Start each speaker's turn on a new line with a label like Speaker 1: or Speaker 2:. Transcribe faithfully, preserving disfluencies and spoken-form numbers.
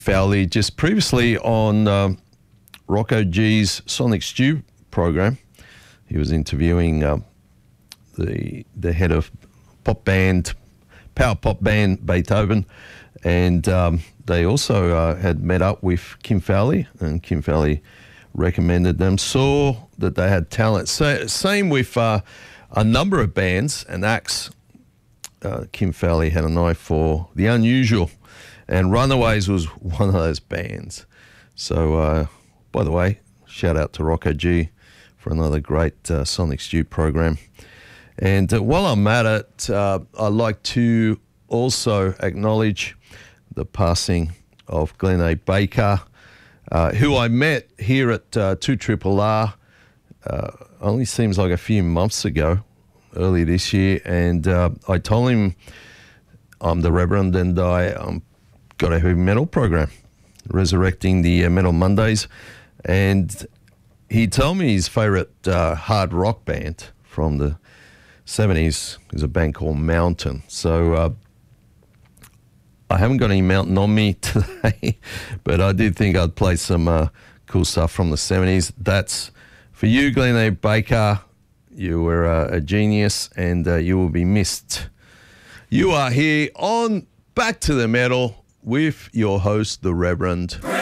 Speaker 1: Fowley just previously on um, Rocco G's Sonic Stew program. He was interviewing um, the the head of pop band, power pop band Beethoven, and um, they also uh, had met up with Kim Fowley, and Kim Fowley recommended them, saw that they had talent. So, same with uh, a number of bands and acts. Uh, Kim Fowley had an eye for the unusual, and Runaways was one of those bands. So, uh, by the way, shout out to Rocco G for another great uh, Sonic Stew program. And uh, while I'm at it, uh, I'd like to also acknowledge the passing of Glenn A. Baker, uh, who I met here at uh, two R R R, uh, only seems like a few months ago, early this year, and uh, I told him I'm the Reverend and I um, got a heavy metal program, resurrecting the uh, Metal Mondays, and he told me his favourite uh, hard rock band from the seventies is a band called Mountain. So uh, I haven't got any Mountain on me today, but I did think I'd play some uh, cool stuff from the seventies. That's for you, Glenn A. Baker. You were uh, a genius, and uh, you will be missed. You are here on Back to the Metal with your host, the Reverend